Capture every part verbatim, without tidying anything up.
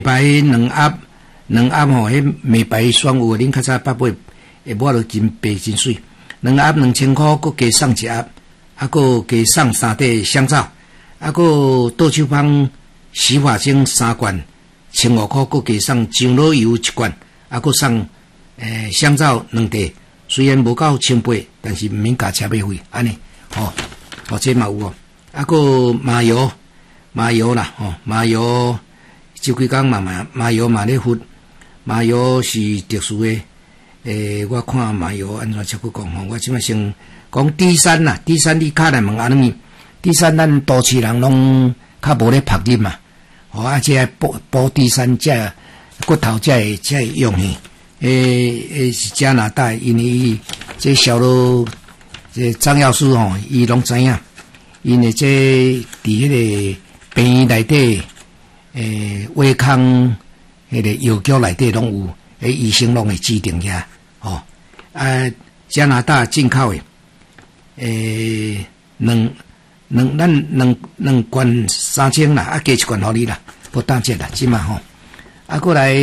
白两盒，两盒吼，迄美白霜有，恁较早八八会抹落真白真水。两盒两千块，佮加送一盒，啊，佮加送三块香皂，啊，佮倒手芳洗发精三罐，千五块，佮加送樟脑油一罐，啊，佮送诶香皂两袋。虽然无够千八，但是毋免加车马费，安尼，吼，哦，这嘛有哦，啊，佮麻油，麻油啦，吼，麻油。这几工嘛嘛麻油嘛咧敷，麻油是特殊的。诶、欸，我看麻油安怎则去讲吼，我即摆先讲低山啦，低山你较来问安尼，低山咱都市人拢较无咧拍啉嘛，吼啊，这补补低山这骨头才会才会用去。诶诶，是加拿大，因为伊这小路这张药师吼，伊拢知影，因为这伫迄个病院内底。诶，胃康迄个药局内底拢有，诶，医生拢会指定遐，吼、哦。啊，加拿大进口诶，诶，两两咱两两罐三千啦，啊，加一罐互你啦，不打折啦，即嘛吼。啊，过来，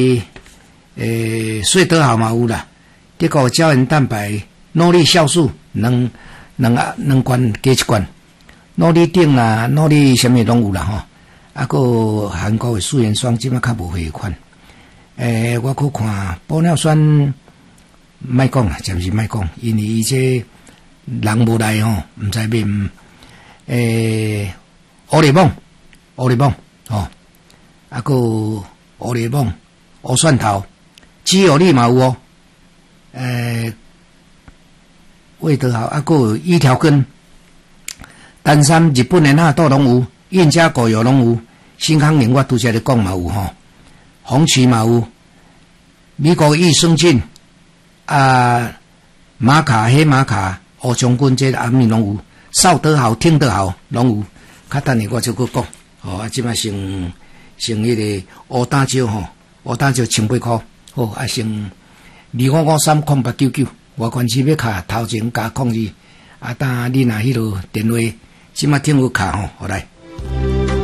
诶，睡得好嘛有啦，这个胶原蛋白、诺丽酵素，两两啊两罐加一罐，诺丽定啦，诺丽什么拢有啦吼。啊，个韩国的素颜霜即摆较无回款。诶、欸，我去看玻尿酸，莫讲啦，暂时莫讲，因为伊这人无来吼，毋知面。诶、欸，欧丽梦，欧丽梦，吼，啊个欧丽梦，乌蒜头，肌有力嘛有哦。诶、欸，味道好，啊个一条根，丹参日本的那都拢有。燕家果油拢有，新康宁我拄则咧讲嘛有吼，红曲嘛有，美国益生菌啊，玛卡黑玛卡、乌将军这暗面拢有，扫得好、听得好拢有。较等下我就去讲，吼啊，即摆先先迄个乌胆椒吼，乌胆椒千八箍，好啊，先二五五三空八九九，我关系要卡头前加控制，啊，等你若迄落电话，即摆听有卡吼，好来。